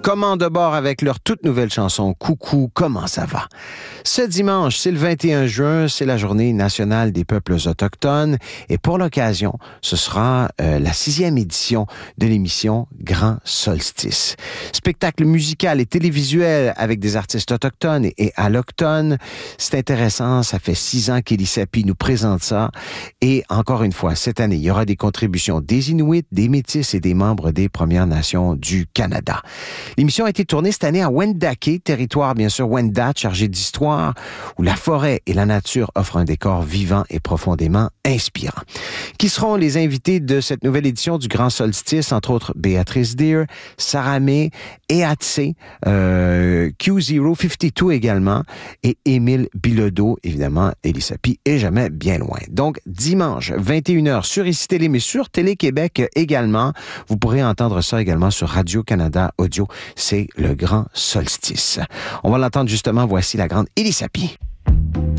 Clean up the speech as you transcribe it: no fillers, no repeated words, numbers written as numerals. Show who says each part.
Speaker 1: Commande de bord avec leur toute nouvelle chanson « Coucou, comment ça va ?» Ce dimanche, c'est le 21 juin, c'est la journée nationale des peuples autochtones et pour l'occasion, ce sera la 6e édition de l'émission Grand Solstice. Spectacle musical et télévisuel avec des artistes autochtones et allochtones. C'est intéressant, ça fait 6 ans qu'Élie Sapie nous présente ça et encore une fois, cette année, il y aura des contributions des Inuits, des Métis et des membres des Premières Nations du Canada. L'émission a été tournée cette année à Wendake, territoire bien sûr Wendat, chargé d'histoire, où la forêt et la nature offrent un décor vivant et profondément inspirant. Qui seront les invités de cette nouvelle édition du Grand Solstice, entre autres Béatrice Deer, Sarah May, Eatse, Q052 également, et Émile Bilodeau, évidemment, Élie Sapie est jamais bien loin. Donc, dimanche, 21h sur ICI Télé, mais sur Télé-Québec également. Vous pourrez entendre ça également sur Radio-Canada Audio. C'est le Grand Solstice. On va l'entendre justement. Voici la grande Élie Sapie.